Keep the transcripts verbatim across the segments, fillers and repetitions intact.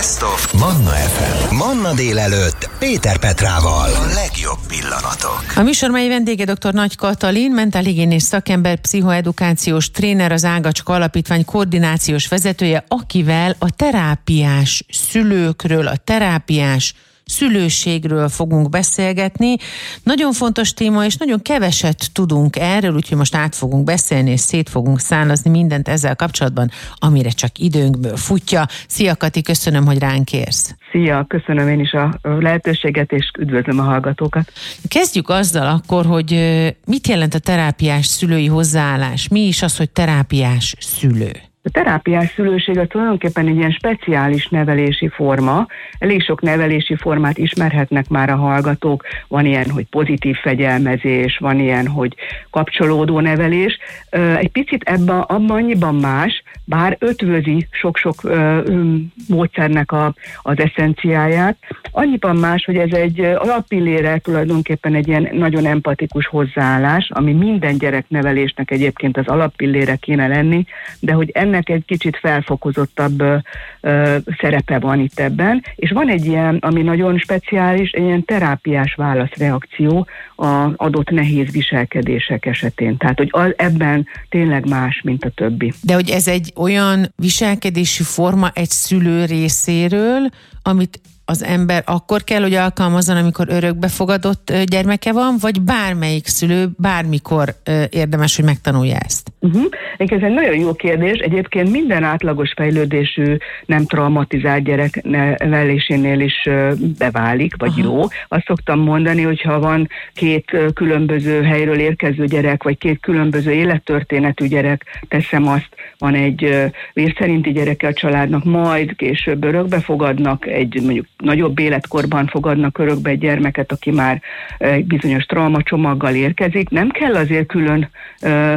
Best of Manna ef em. Manna délelőtt Péter Petrával. A legjobb pillanatok. A műsor mai vendége dr. Nagy Katalin, mentálhigiénés szakember, pszichoedukációs tréner, az Ágacska Alapítvány koordinációs vezetője, akivel a terápiás szülőkről, a terápiás szülőségről fogunk beszélgetni. Nagyon fontos téma, és nagyon keveset tudunk erről, úgyhogy most át fogunk beszélni, és szét fogunk szálazni mindent ezzel kapcsolatban, amire csak időnkből futja. Szia Kati, köszönöm, hogy ránk érsz. Szia, köszönöm én is a lehetőséget, és üdvözlöm a hallgatókat. Kezdjük azzal akkor, hogy mit jelent a terápiás szülői hozzáállás? Mi is az, hogy terápiás szülő? A terápiás szülőség az tulajdonképpen egy ilyen speciális nevelési forma. Elég sok nevelési formát ismerhetnek már a hallgatók. Van ilyen, hogy pozitív fegyelmezés, van ilyen, hogy kapcsolódó nevelés. Egy picit ebben, abban annyiban más, bár ötvözi sok-sok módszernek a, az eszenciáját. Annyiban más, hogy ez egy alappillére tulajdonképpen egy ilyen nagyon empatikus hozzáállás, ami minden gyereknevelésnek egyébként az alappillére kéne lenni, de hogy ennek egy kicsit felfokozottabb ö, ö, szerepe van itt ebben, és van egy ilyen, ami nagyon speciális, egy ilyen terápiás válaszreakció az adott nehéz viselkedések esetén. Tehát, hogy az, ebben tényleg más, mint a többi. De hogy ez egy olyan viselkedési forma egy szülő részéről, amit az ember akkor kell, hogy alkalmazzon, amikor örökbefogadott gyermeke van, vagy bármelyik szülő bármikor érdemes, hogy megtanulja ezt? Uh-huh. Ez egy nagyon jó kérdés. Egyébként minden átlagos fejlődésű, nem traumatizált gyerek nevelésénél is beválik, vagy Aha. jó. Azt szoktam mondani, hogyha van két különböző helyről érkező gyerek, vagy két különböző élettörténetű gyerek, teszem azt, van egy vérszerinti gyereke a családnak, majd később örökbefogadnak, egy mondjuk nagyobb életkorban fogadnak örökbe egy gyermeket, aki már egy bizonyos traumacsomaggal érkezik. Nem kell azért külön uh,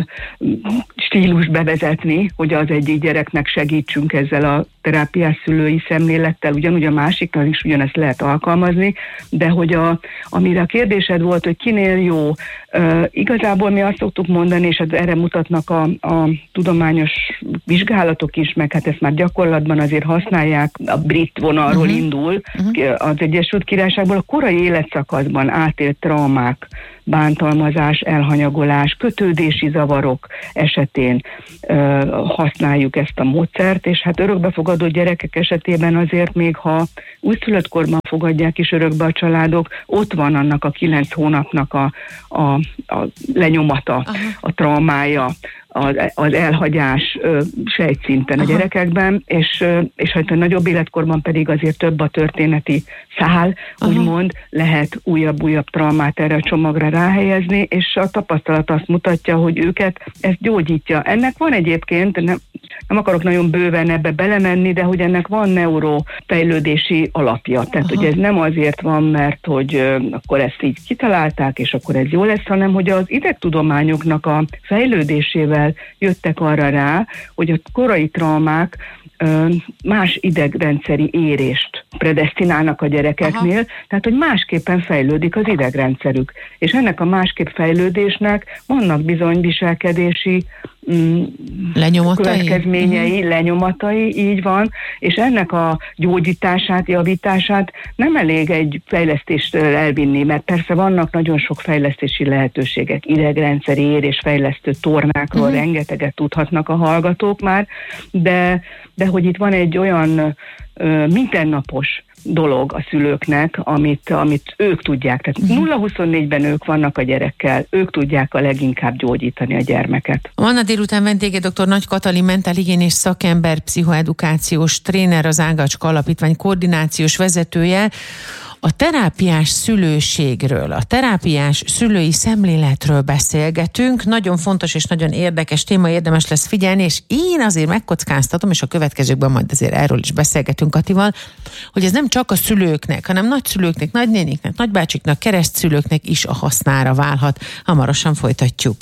stílus bevezetni, hogy az egyik gyereknek segítsünk ezzel a terápiás szülői szemlélettel, ugyanúgy a másiknak is ugyanezt lehet alkalmazni, de hogy a, amire a kérdésed volt, hogy kinél jó, uh, igazából mi azt szoktuk mondani, és erre mutatnak a, a tudományos vizsgálatok is, meg hát ezt már gyakorlatban azért használják, a brit vonalról uh-huh. indul, uh-huh. az Egyesült Királyságból a korai életszakaszban átélt traumák, bántalmazás, elhanyagolás, kötődési zavarok esetén ö, használjuk ezt a módszert, és hát örökbefogadó gyerekek esetében azért még, ha újszülöttkorban fogadják is örökbe a családok, ott van annak a kilenc hónapnak a, a, a lenyomata, Aha. a traumája, az, az elhagyás ö, sejtszinten Aha. a gyerekekben, és, ö, és hát a nagyobb életkorban pedig azért több a történeti szál, Aha. úgymond lehet újabb-újabb traumát erre a csomagra ráhelyezni, és a tapasztalat azt mutatja, hogy őket ez gyógyítja. Ennek van egyébként, nem, nem akarok nagyon bőven ebbe belemenni, de hogy ennek van neurofejlődési alapja. Tehát, Aha. hogy ez nem azért van, mert hogy ö, akkor ezt így kitalálták, és akkor ez jó lesz, hanem hogy az idegtudományoknak a fejlődésével jöttek arra rá, hogy a korai traumák ö, más idegrendszeri érést predesztinálnak a gyerekeknél, Aha. tehát, hogy másképpen fejlődik az idegrendszerük. És ennek a másképp fejlődésnek vannak bizony viselkedési mm, lenyomatai? következményei, uh-huh. lenyomatai, így van, és ennek a gyógyítását, javítását nem elég egy fejlesztést elvinni, mert persze vannak nagyon sok fejlesztési lehetőségek, idegrendszeri érésfejlesztő tornákról uh-huh. rengeteget tudhatnak a hallgatók már, de, de hogy itt van egy olyan ö, mindennapos dolog a szülőknek, amit, amit ők tudják. Tehát nulla huszonnégyben ők vannak a gyerekkel, ők tudják a leginkább gyógyítani a gyermeket. Manna délután vendége dr. Nagy Katalin, mentálhigiénés szakember, pszichoedukációs tréner, az Ágacska Alapítvány koordinációs vezetője. A terápiás szülőségről, a terápiás szülői szemléletről beszélgetünk. Nagyon fontos és nagyon érdekes téma, érdemes lesz figyelni, és én azért megkockáztatom, és a következőkben majd azért erről is beszélgetünk Katival, hogy ez nem csak a szülőknek, hanem nagyszülőknek, nagynéniknek, nagybácsiknak, keresztszülőknek is a hasznára válhat. Hamarosan folytatjuk.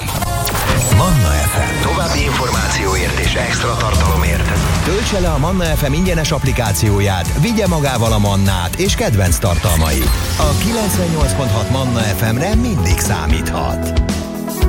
Manna ef em. További információért és extra tartalomért töltse le a Manna ef em ingyenes applikációját, vigye magával a Mannát és kedvenc tartalmait. A kilencvennyolc pont hat Manna ef emre mindig számíthat.